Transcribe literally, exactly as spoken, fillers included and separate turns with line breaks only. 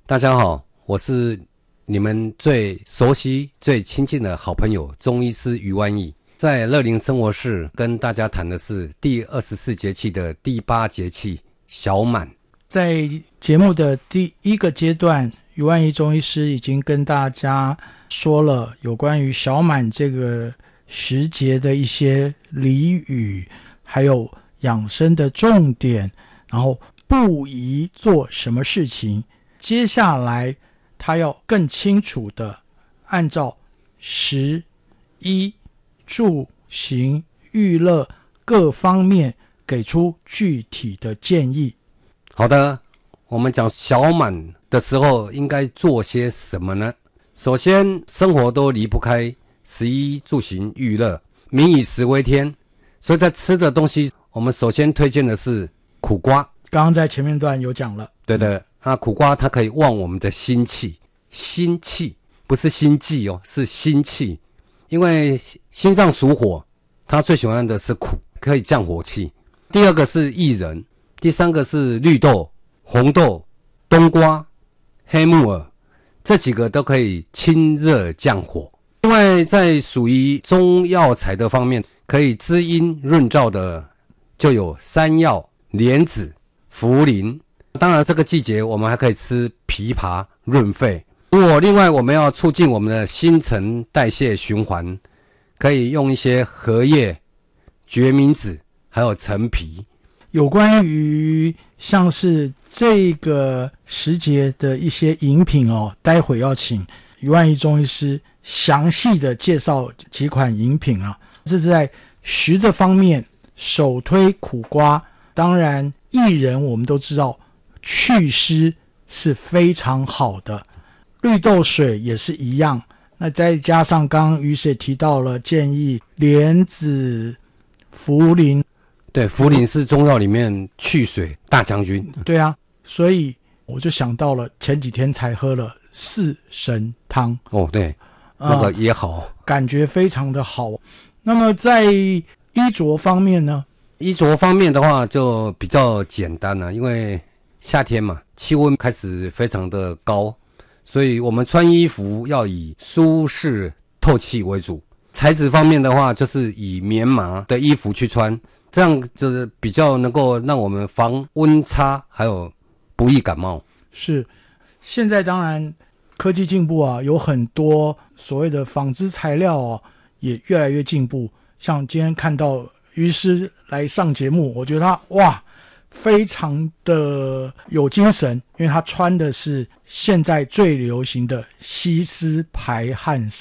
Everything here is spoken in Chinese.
大家好，我是你们最熟悉、最亲近的好朋友中医师余万义。在乐龄生活室跟大家谈的是第二十四节气的第八节气小满。
在节目的第一个阶段，余万义中医师已经跟大家说了有关于小满这个时节的一些俚语，还有养生的重点，然后不宜做什么事情。接下来他要更清楚的按照食衣住行娱乐各方面给出具体的建议。
好的，我们讲小满的时候应该做些什么呢？首先，生活都离不开食衣住行娱乐，民以食为天，所以在吃的东西，我们首先推荐的是苦瓜。
刚刚在前面段有讲了，
对的，那苦瓜它可以旺我们的心气，心气不是心悸哦，是心气，因为心脏属火，它最喜欢的是苦，可以降火气。第二个是薏仁，第三个是绿豆、红豆、冬瓜、黑木耳，这几个都可以清热降火。另外在属于中药材的方面，可以滋阴润燥的就有山药、莲子、茯苓。当然这个季节我们还可以吃枇杷润肺。如果另外我们要促进我们的新陈代谢循环，可以用一些荷叶、决明子还有陈皮。
有关于像是这个时节的一些饮品哦，待会要请余万义中医师详细的介绍几款饮品啊。这是在食的方面，首推苦瓜。当然薏仁我们都知道祛湿是非常好的，绿豆水也是一样。那再加上刚刚余师也提到了建议莲子、茯苓。
对，茯苓是中药里面去水大将军。
对啊，所以我就想到了前几天才喝了四神汤。
哦，对，那个也好、呃、
感觉非常的好。那么在衣着方面呢？
衣着方面的话就比较简单了、啊，因为夏天嘛，气温开始非常的高，所以我们穿衣服要以舒适透气为主。材质方面的话，就是以棉麻的衣服去穿，这样就是比较能够让我们防温差，还有不易感冒。
是，现在当然科技进步啊，有很多所谓的纺织材料哦，也越来越进步。像今天看到余师来上节目，我觉得他哇非常的有精神，因为他穿的是现在最流行的吸湿排汗衫。